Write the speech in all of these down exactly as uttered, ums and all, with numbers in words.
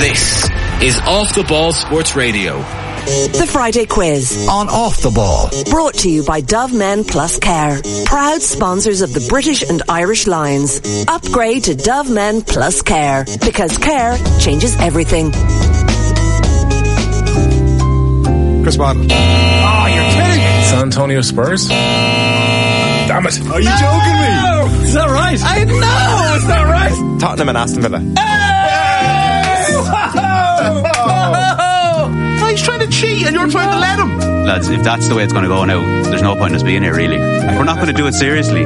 This is Off the Ball Sports Radio. The Friday Quiz on Off the Ball, brought to you by Dove Men Plus Care, proud sponsors of the British and Irish Lions. Upgrade to Dove Men Plus Care, because care changes everything. Chris Waddle. Oh, you're kidding me! San Antonio Spurs. Damn it! Are you no! joking me? Is that right? I know. Is that right? Tottenham and Aston Villa. He's trying to cheat and you're trying to let him. Lads, if that's the way it's going to go now, there's no point in us being here, really. We're not going to do it seriously.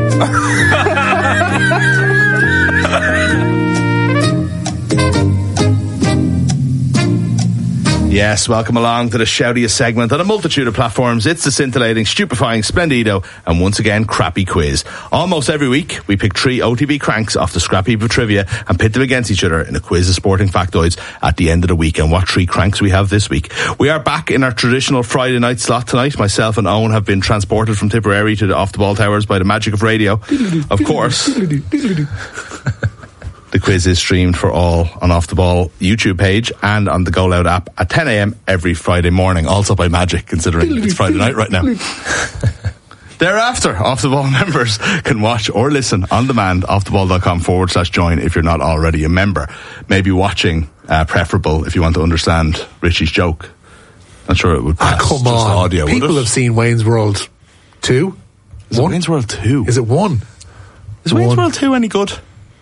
Yes, welcome along to the shoutiest segment on a multitude of platforms. It's the scintillating, stupefying, splendido, and once again, crappy quiz. Almost every week, we pick three O T B cranks off the scrap heap of trivia and pit them against each other in a quiz of sporting factoids at the end of the week. And what three cranks we have this week? We are back in our traditional Friday night slot tonight. Myself and Owen have been transported from Tipperary to the Off the Ball Towers by the magic of radio. Of course. The quiz is streamed for all on Off the Ball YouTube page and on the Go Loud app at ten a.m. every Friday morning. Also by magic, considering it's Friday night right now. Thereafter, Off the Ball members can watch or listen on demand, offtheball.com forward slash join if you're not already a member. Maybe watching, uh, preferable if you want to understand Richie's joke. Not sure it would pass. Ah, come just on. Audio, people have seen Wayne's World two. Is it Wayne's World two? Is it one? Is Wayne's World two any good?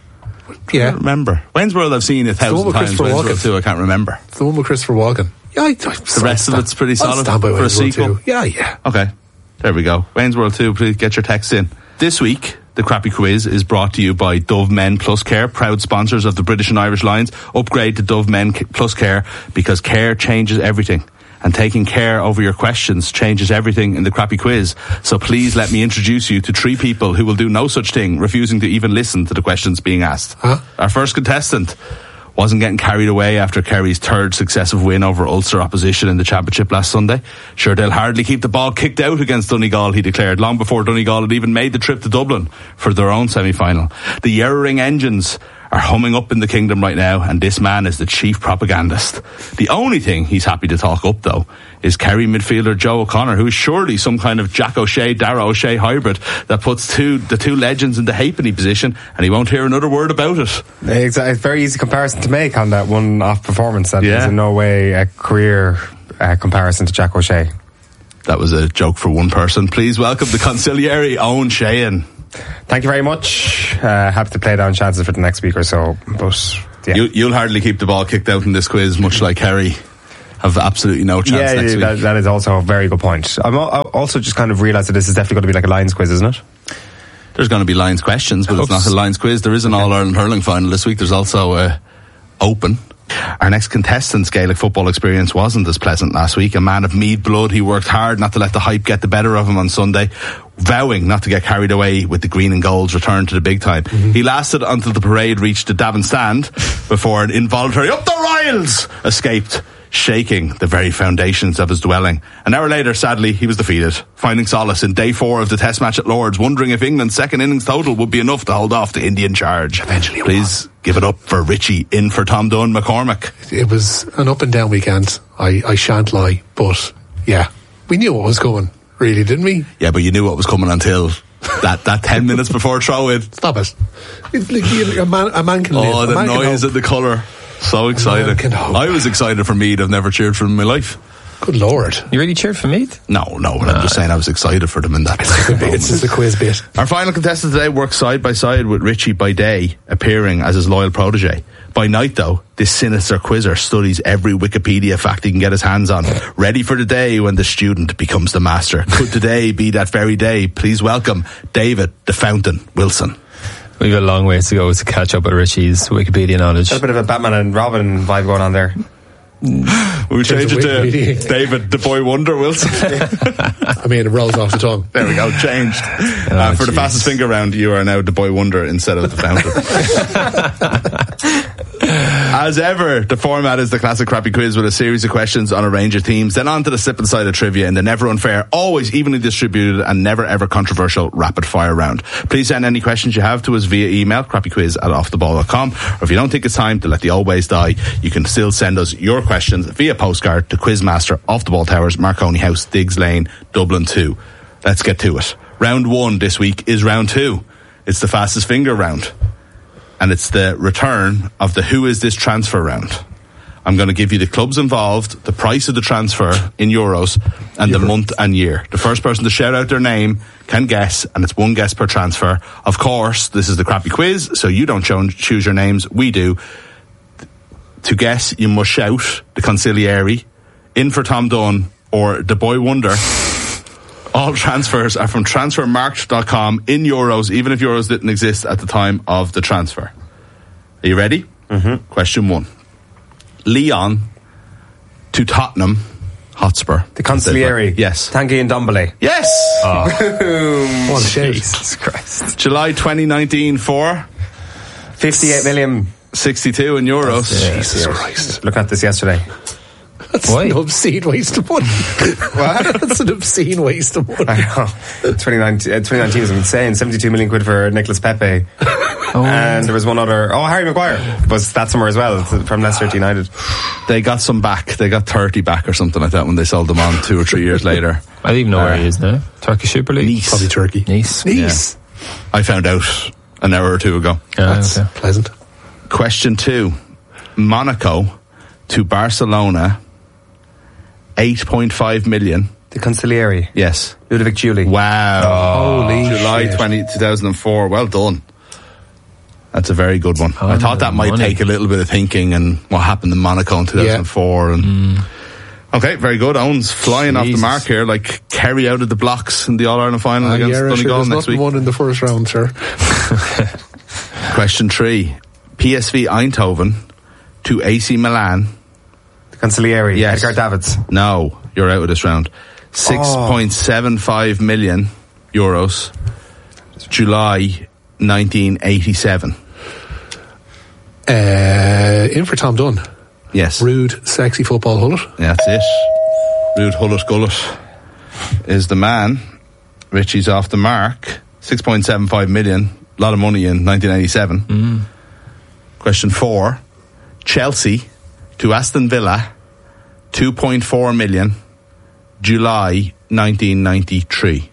Yeah. I can't remember. Wayne's World I've seen a thousand times. Wayne's World two I can't remember. It's the one with Christopher Walken. Yeah, I, I, the rest stand, of it's pretty solid stand by for a sequel. two. Yeah, yeah. Okay, there we go. Wayne's World two, please get your text in. This week, the crappy quiz is brought to you by Dove Men Plus Care, proud sponsors of the British and Irish Lions. Upgrade to Dove Men Plus Care because care changes everything. And taking care over your questions changes everything in the crappy quiz. So please let me introduce you to three people who will do no such thing, refusing to even listen to the questions being asked. Huh? Our first contestant wasn't getting carried away after Kerry's third successive win over Ulster opposition in the championship last Sunday. Sure, they'll hardly keep the ball kicked out against Donegal, he declared, long before Donegal had even made the trip to Dublin for their own semi-final. The Yerring engines are humming up in the kingdom right now, and this man is the chief propagandist. The only thing he's happy to talk up, though, is Kerry midfielder Joe O'Connor, who is surely some kind of Jack O'Shea, Dara O'Shea hybrid that puts two the two legends in the halfpenny position, and he won't hear another word about it. It's a very easy comparison to make on that one-off performance. That yeah. is in no way a career uh, comparison to Jack O'Shea. That was a joke for one person. Please welcome the consigliere, Owen Sheehan. Thank you very much. Uh, happy to play down chances for the next week or so. But yeah. you, you'll hardly keep the ball kicked out in this quiz, much like Kerry. Have absolutely no chance yeah, next that, week. that is also a very good point. I'm al- I also just kind of realised that this is definitely going to be like a Lions quiz, isn't it? There's going to be Lions questions, but Oops. It's not a Lions quiz. There is an okay. All-Ireland hurling final this week. There's also uh, Open. Our next contestant's Gaelic football experience wasn't as pleasant last week. A man of Meath blood, he worked hard not to let the hype get the better of him on Sunday, vowing not to get carried away with the green and gold's return to the big time. Mm-hmm. He lasted until the parade reached the Davin stand before an involuntary "Up the Royals" escaped, shaking the very foundations of his dwelling. An hour later, sadly, he was defeated, finding solace in day four of the test match at Lord's, wondering if England's second innings total would be enough to hold off the Indian charge. Eventually, please won. Give it up for Richie, in for Tom Dunn McCormick. It was an up and down weekend, I, I shan't lie, but yeah, we knew what was coming, really, didn't we? Yeah, but you knew what was coming until that, that ten minutes before throw-in. Stop it. It's like a man, a man can live. Oh, a the man noise and the colour. So excited. I was excited for Meath. I've never cheered for them in my life. Good Lord. You really cheered for Meath? No, no, but I'm just saying I was excited for them in that. It's just a quiz bit. Our final contestant today works side by side with Richie by day, appearing as his loyal protege. By night, though, this sinister quizzer studies every Wikipedia fact he can get his hands on, ready for the day when the student becomes the master. Could today be that very day? Please welcome David the Fountain Wilson. We've got a long ways to go to catch up with Richie's Wikipedia knowledge. There's a bit of a Batman and Robin vibe going on there. We change it to David the Boy Wonder Wilson. I mean, it rolls off the tongue. There we go, changed. Oh, uh, for geez. the fastest finger round, you are now the Boy Wonder instead of the Founder. As ever, the format is the classic crappy quiz with a series of questions on a range of themes, then on to the slip and slide of trivia in the never unfair, always evenly distributed and never ever controversial rapid fire round. Please send any questions you have to us via email, crappyquiz at off the ball dot com, or if you don't think it's time to let the old ways die, you can still send us your questions via postcard to Quizmaster, Off the Ball Towers, Marconi House, Diggs Lane, Dublin two. Let's get to it. Round one this week is round two. It's the fastest finger round. And it's the return of the Who Is This Transfer round. I'm going to give you the clubs involved, the price of the transfer in euros, and the month and year. The first person to shout out their name can guess, and it's one guess per transfer. Of course, this is the crappy quiz, so you don't choose your names, we do. To guess, you must shout the Consigliere, In for Tom Dunn, or The Boy Wonder. All transfers are from transfermarkt dot com in euros, even if euros didn't exist at the time of the transfer. Are you ready? Mm-hmm. Question one. Lyon to Tottenham Hotspur. The Consigliere. Yes. Tanguy Ndombele. Yes! Oh. What a shout. Jesus Christ. July twenty nineteen for fifty-eight million. sixty-two in euros. Yeah. Jesus Christ. Looking at this yesterday. That's Why? an obscene waste of money. What? That's an obscene waste of money. I know. twenty nineteen, uh, twenty nineteen is insane. seventy-two million quid for Nicolas Pepe. Oh. And there was one other. Oh, Harry Maguire was that somewhere as well from Leicester to United. They got some back. They got thirty back or something like that when they sold them on two or three years later. I don't even know Uh, where he is now. Turkish Super League? Nice. Probably Turkey. Nice. Nice. I found out an hour or two ago. Ah, That's okay. pleasant. Question two. Monaco to Barcelona, eight point five million. The Consigliere. Yes. Ludovic Giuli. Wow. Holy July shit. twentieth, two thousand four. Well done. That's a very good one. Oh, I thought that might money. take a little bit of thinking and what happened in Monaco in two thousand four. Yeah. And Mm. okay, very good. Owen's flying off the Jesus. mark here, like Kerry out of the blocks in the All-Ireland final Ah, against yeah, sure, Donegal there's next nothing week. won in the first round, sir. Question three. P S V Eindhoven to A C Milan. The Consigliere. Yes. Edgar Davids. No, you're out of this round. six point seven five million euros. July nineteen eighty-seven. Uh, in for Tom Dunn. Yes. Rude, sexy football hullet. Yeah, that's it. Rude Hullet Gullet is the man. Richie's off the mark. six point seven five million. A lot of money in nineteen eighty-seven. Mm. Question four. Chelsea to Aston Villa. two point four million. July nineteen ninety-three.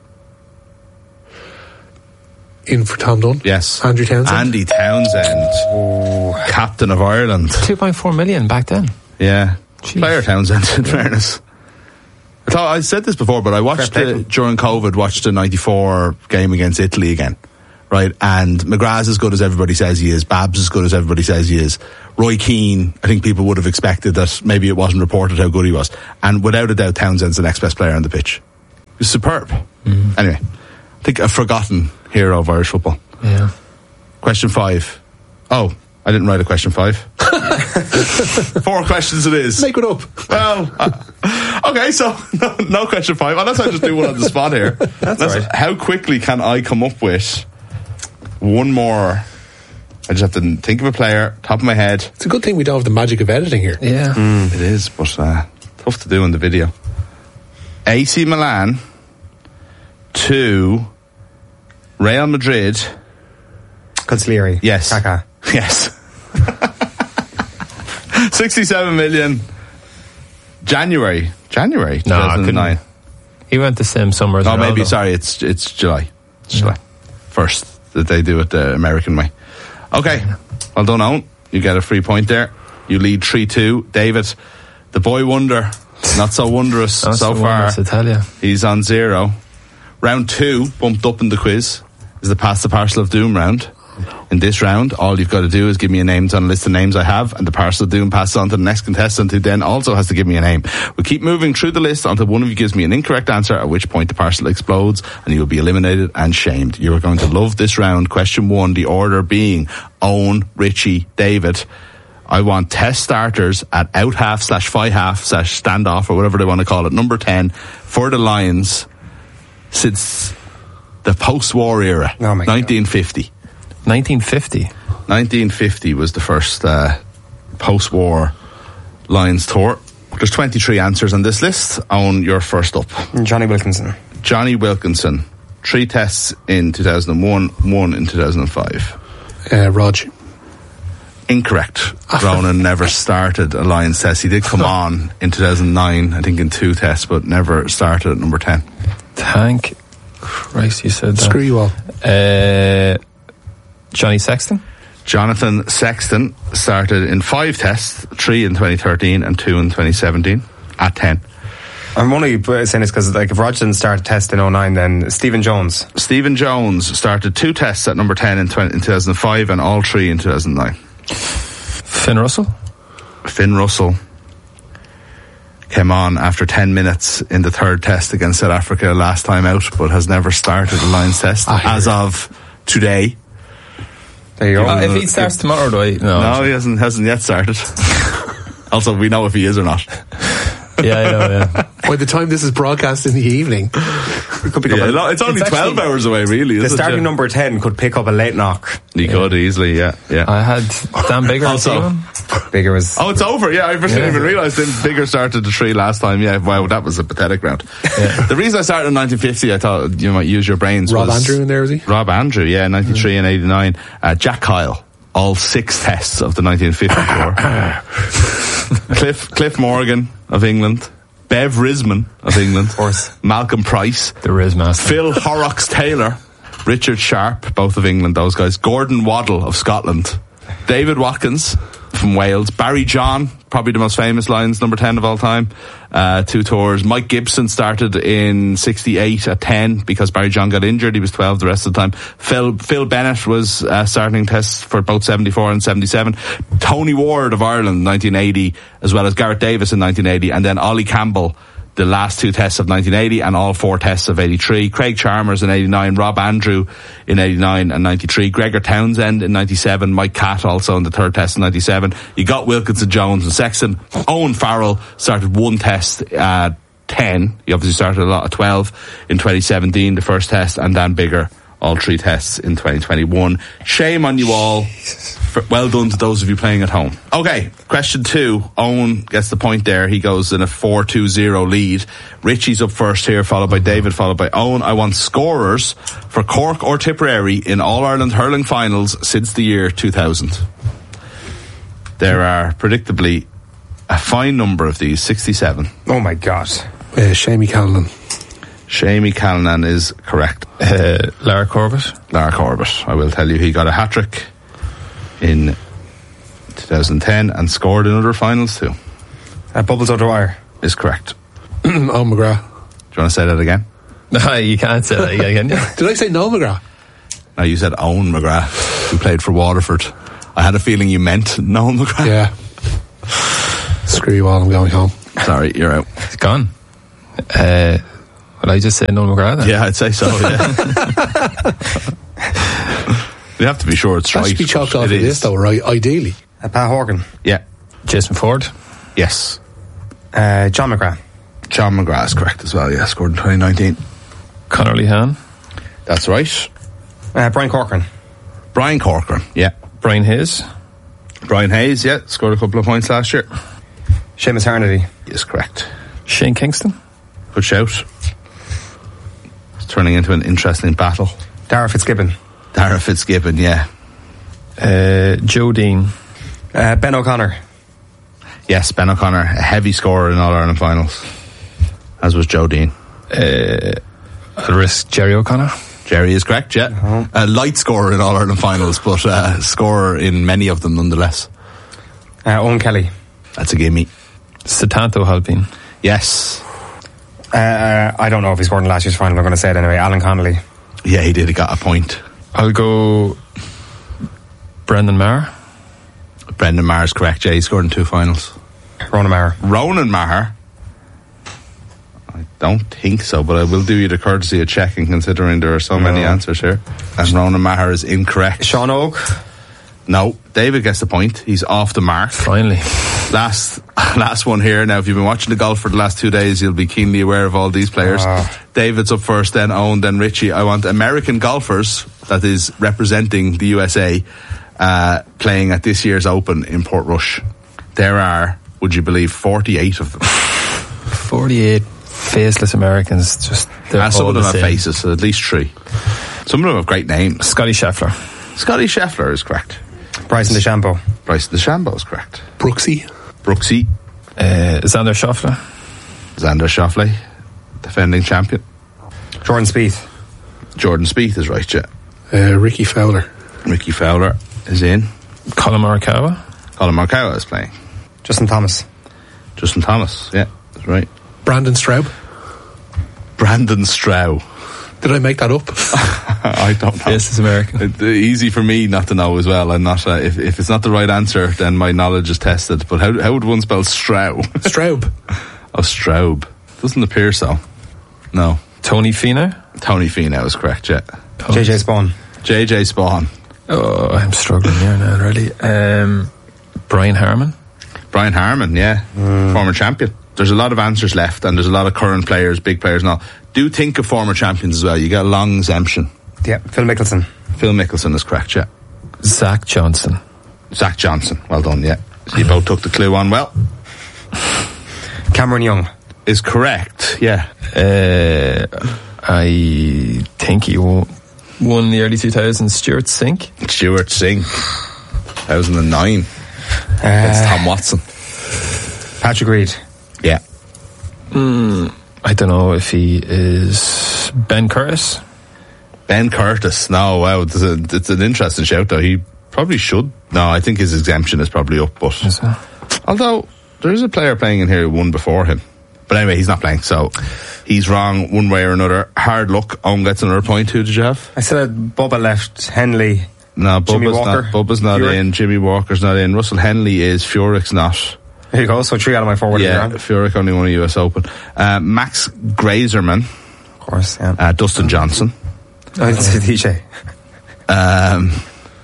In for Tom Dunn. Yes. Andrew Townsend. Andy Townsend. Captain of Ireland. two point four million back then. Yeah. Jeez. Player Townsend, in fairness. I thought I said this before, but I watched Fair play. the, during COVID, watched the ninety-four game against Italy again. Right? And McGrath's as good as everybody says he is. Babs as good as everybody says he is. Roy Keane, I think people would have expected that maybe it wasn't reported how good he was. And without a doubt, Townsend's the next best player on the pitch. He was superb. Mm. Anyway, I think a forgotten hero of Irish football. Yeah. Question five. Oh, I didn't write a question five. Four questions it is. Make it up. Well, uh, okay, so no, no question five. Unless I just do one on the spot here. That's Let's- all right. How quickly can I come up with one more? I just have to think of a player, top of my head. It's a good thing we don't have the magic of editing here. Yeah. It is, but uh, tough to do in the video. A C Milan to Real Madrid. Consigliere. Yes. Kaka. Yes. sixty-seven million. January. January No, I two thousand nine. He went the same summer as Oh, maybe, Ronaldo. sorry, it's it's July. It's Yeah. July. First, that they do it the American way. Okay. Well done, Owen. You get a free point there. You lead three two. David, the boy wonder, not so wondrous That's so the far. one, I tell you. He's on zero. Round two, bumped up in the quiz, is the Pass the Parcel of Doom round. In this round, all you've got to do is give me a name on a list of names I have, and the Parcel of Doom passes on to the next contestant, who then also has to give me a name. We'll keep moving through the list until one of you gives me an incorrect answer, at which point the parcel explodes, and you'll be eliminated and shamed. You are going to love this round. Question one, the order being Owen, Richie, David. I want test starters at out half slash five half slash standoff, or whatever they want to call it, number ten, for the Lions since the post-war era, Oh my God. nineteen fifty. nineteen fifty. nineteen fifty was the first uh, post-war Lions tour. There's twenty-three answers on this list. Owen, you're first up. Johnny Wilkinson. Johnny Wilkinson. Three tests in two thousand one, one in two thousand five. Uh, Rog. Incorrect. Ronan never started a Lions test. He did come on in two thousand nine, I think in two tests, but never started at number ten. Thank Christ you said that. Screw you all. Uh, Johnny Sexton. Jonathan Sexton started in five tests, three in twenty thirteen and two in twenty seventeen, at ten. I'm only saying this because like, if Roger didn't start a test in oh nine, then Stephen Jones. Stephen Jones started two tests at number ten in, twenty, in two thousand five and all three in two thousand nine. Finn Russell. Finn Russell came on after ten minutes in the third test against South Africa last time out, but has never started a Lions test as of today. There you go. Uh, if he starts tomorrow, do I? No, no, he hasn't hasn't yet started. Also, we know if he is or not. Yeah, I know, yeah. By the time this is broadcast in the evening, it could pick yeah, up a, it's only it's twelve actually, hours away, really. The isn't starting it? number ten could pick up a late knock. He yeah. could easily, yeah, yeah. I had Dan Bigger also. Bigger was. Oh, it's over. Yeah, I didn't yeah. even realise. Then Bigger started the three last time. Yeah, wow, that was a pathetic round. Yeah. The reason I started in nineteen fifty, I thought you might use your brains. Rob was Andrew in there, is he? Rob Andrew, yeah, ninety-three mm. and eighty-nine. Uh, Jack Kyle, all six tests of the nineteen fifty tour. Cliff Cliff Morgan of England. Bev Risman of England. Of course. Malcolm Price. The Riz Master. Phil Horrocks Taylor. Richard Sharp, both of England, those guys. Gordon Waddle of Scotland. David Watkins from Wales. Barry John, probably the most famous Lions number ten of all time. Uh, two tours. Mike Gibson started in sixty-eight at ten because Barry John got injured. He was twelve the rest of the time. Phil, Phil Bennett was uh, starting tests for both seventy-four and seventy-seven. Tony Ward of Ireland, nineteen eighty, as well as Gareth Davis in nineteen eighty. And then Ollie Campbell, the last two tests of nineteen eighty and all four tests of eighty-three. Craig Chalmers in eighty-nine, Rob Andrew in eighty-nine and ninety-three, Gregor Townsend in ninety-seven, Mike Catt also in the third test in ninety-seven. You got Wilkinson, Jones and Sexton. Owen Farrell started one test at ten. He obviously started a lot at twelve in twenty seventeen, the first test, and Dan Bigger, all three tests in twenty twenty-one. Shame on you all. For, well done to those of you playing at home. Okay, question two. Owen gets the point there. He goes in a four two zero lead. Richie's up first here, followed by David, followed by Owen. I want scorers for Cork or Tipperary in All-Ireland hurling finals since the year two thousand. There are predictably a fine number of these, sixty-seven. Oh my God. Uh, Shamey Callanan. Shamey Callanan is correct. Uh, Lara Corbett. Lara Corbett. I will tell you, he got a hat-trick in two thousand ten and scored in other finals too. Uh, Bubbles O'Dwyer. Is correct. Oh, McGrath. Do you want to say that again? No, you can't say that again. Did I say Noel McGrath? No, you said Owen McGrath, who played for Waterford. I had a feeling you meant Noel McGrath. Yeah. Screw you all, I'm going home. Sorry, you're out. It's gone. Uh, well, I just said Noel McGrath then? Yeah, I'd say so, yeah. You have to be sure it's That right. should be chalked off it the is. list though, right? Ideally. Uh, Pat Horgan. Yeah. Jason Ford. Yes. Uh, John McGrath. John McGrath is correct as well, yeah. Scored in twenty nineteen. Conor Lehan. That's right. Uh, Brian Corcoran. Brian Corcoran, yeah. Brian Hayes. Brian Hayes, yeah. Scored a couple of points last year. Seamus Harnedy. Is correct. Shane Kingston. Good shout. It's turning into an interesting battle. Dara Fitzgibbon. Dara Fitzgibbon, yeah. Uh, Joe Dean. Uh, Ben O'Connor. Yes, Ben O'Connor, a heavy scorer in All-Ireland finals, as was Joe Dean. Uh, I'll risk Jerry O'Connor. Jerry is correct, yeah. Uh-huh. A light scorer in All-Ireland finals, but uh, scorer in many of them nonetheless. Uh, Owen Kelly. That's a gimme. Satanto Halpin. Yes. Uh, I don't know if he scored in last year's final. I'm going to say it anyway. Alan Connolly. Yeah, he did. He got a point. I'll go Brendan Maher. Brendan Maher is correct, yeah. He scored in two finals. Ronan Maher. Ronan Maher. I don't think so, but I will do you the courtesy of checking, considering there are so no. many answers here. And Ronan Maher is incorrect. Sean Oak. No, David gets the point. He's off the mark. Finally. Last last one here. Now, if you've been watching the golf for the last two days, you'll be keenly aware of all these players. Uh. David's up first, then Owen, then Richie. I want American golfers, that is representing the U S A, uh, playing at this year's Open in Portrush. There are, would you believe, forty-eight of them. forty-eight faceless Americans. Just Ah, some all of them the have same. faces, so at least three. Some of them have great names. Scotty Scheffler. Scotty Scheffler is correct. Bryson DeChambeau. Bryson DeChambeau is correct. Brooksy. Brooksy. Uh, Xander Schauffele. Xander Schauffele, defending champion. Jordan Spieth. Jordan Spieth is right, yeah. Uh, Ricky Fowler. Ricky Fowler is in. Colin Morikawa. Colin Morikawa is playing. Justin Thomas. Justin Thomas, yeah, that's right. Brandon Straub. Brandon Strow. Did I make that up? I don't know. Yes, it's American. It, uh, easy for me not to know as well. I'm not. Uh, if, if it's not the right answer, then my knowledge is tested. But how how would one spell Strow? Straub. Oh, Straub. Doesn't appear so. No. Tony Finau. Tony Finau is correct, yeah. J J Spawn. J J Spawn. Oh, I'm struggling here now, really. Um, Brian Harman. Brian Harman, yeah. Mm. Former champion. There's a lot of answers left, and there's a lot of current players, big players and all. Do think of former champions as well. You get a long exemption. Yeah, Phil Mickelson. Phil Mickelson is correct, yeah. Zach Johnson. Zach Johnson, well done, yeah. So you both took the clue on well. Cameron Young. Is correct, yeah. Uh, I think he won, won the early two thousands. Stuart Sink. Stuart Singh, two thousand nine. Uh, It's Tom Watson. Patrick Reed. Yeah. Mm, I don't know if he is Ben Curtis. Ben Curtis. No, wow. It's, a, it's an interesting shout, though. He probably should. No, I think his exemption is probably up. But Is it? although there is a player playing in here who won before him. But anyway, he's not playing, so he's wrong one way or another. Hard luck. Owen gets another point. Who did you have? I said Bubba left. Henley. No, Jimmy Bubba's Walker. not, Bubba's not Furyk. in. Jimmy Walker's not in. Russell Henley is. Furyk's not. There you go. So three out of my four. Yeah, Of Furyk only won a U S Open. Uh, Max Grazerman. course, yeah. Uh, Dustin Johnson. I didn't say D J. Um,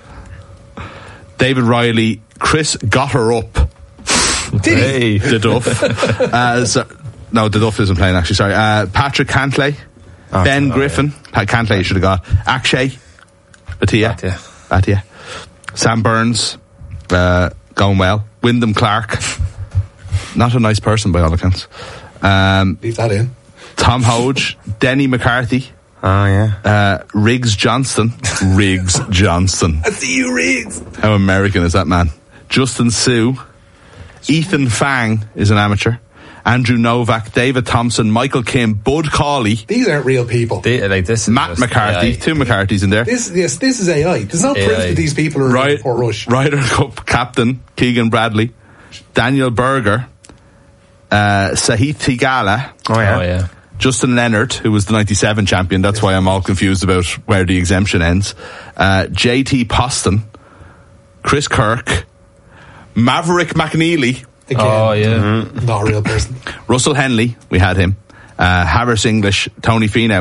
David Riley. Chris got her up. Did Hey. he? The Duff. uh, so, no, the Duff isn't playing actually, sorry. Uh, Patrick Cantlay. Oh, Ben oh, Griffin. Pat Cantlay should have got. Akshay Bhatia. Bhatia. Bhatia. Sam Burns. Uh, going well. Wyndham Clark. Not a nice person by all accounts. Um, Leave that in. Tom Hodge. Denny McCarthy. Oh, yeah. Uh, Riggs Johnston. Riggs Johnston. I see you, Riggs. How American is that man? Justin Sue. Ethan Fang is an amateur. Andrew Novak, David Thompson, Michael Kim, Bud Cawley, These aren't real people. They, like this is Matt just McCarthy, A I. two McCarthys in there. This, yes, this is A I. There's no proof A I. that these people are Right, in Port Rush. Ryder Cup captain Keegan Bradley, Daniel Berger, uh, Sahith Theegala, Oh, yeah. Oh yeah. Justin Leonard, who was the ninety-seven champion. That's why I'm all confused about where the exemption ends. Uh, J T Poston, Chris Kirk, Maverick McNeely, Again, Oh yeah. not a real person. Russell Henley, we had him. Uh, Harris English, Tony Finau.